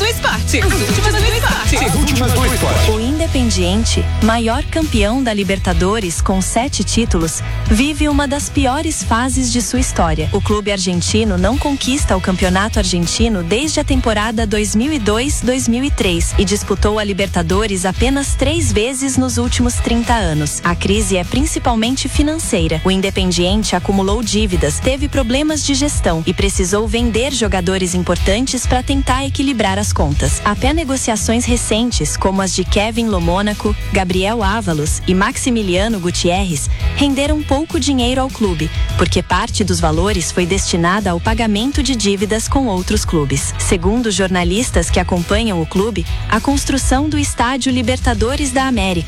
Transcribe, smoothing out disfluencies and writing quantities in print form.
Esporte. As últimas do esporte. O Independiente, maior campeão da Libertadores com 7 títulos, vive uma das piores fases de sua história. O clube argentino não conquista o campeonato argentino desde a temporada 2002-2003 e disputou a Libertadores apenas 3 vezes nos últimos 30 anos. A crise é principalmente financeira. O Independiente acumulou dívidas, teve problemas de gestão e precisou vender jogadores importantes para tentar equilibrar as contas. Até negociações recentes, como as de Kevin Lomônaco, Gabriel Ávalos e Maximiliano Gutierrez, renderam pouco dinheiro ao clube, porque parte dos valores foi destinada ao pagamento de dívidas com outros clubes. Segundo jornalistas que acompanham o clube, a construção do Estádio Libertadores da América